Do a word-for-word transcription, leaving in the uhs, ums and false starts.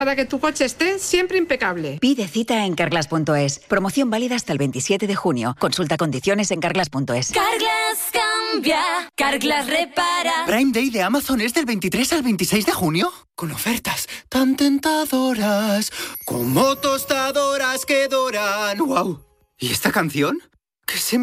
Para que tu coche esté siempre impecable. Pide cita en carglass punto es. Promoción válida hasta el veintisiete de junio. Consulta condiciones en carglass punto es. Carglass cambia, Carglass repara. ¿Prime Day de Amazon es del veintitrés al veintiséis de junio? Con ofertas tan tentadoras, como tostadoras que doran. ¡Wow! ¿Y esta canción? ¿Qué se me